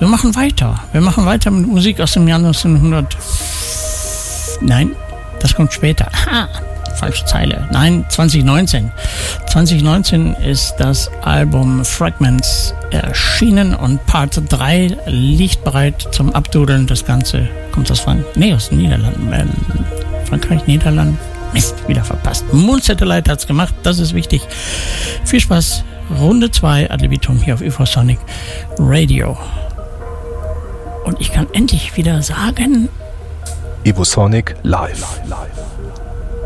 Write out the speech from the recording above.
Wir machen weiter. Wir machen weiter mit Musik aus dem Jahr 1900. Nein, das kommt später. Falsche Zeile. Nein, 2019. 2019 ist das Album Fragments erschienen und Part 3 liegt bereit zum Abdudeln. Das Ganze kommt aus aus den Niederlanden. Frankreich, Niederlanden. Mist, wieder verpasst. Moon Satellite hat's gemacht, das ist wichtig. Viel Spaß. Runde 2 Ad libitum hier auf Evosonic Radio. Und ich kann endlich wieder sagen: Evosonic live.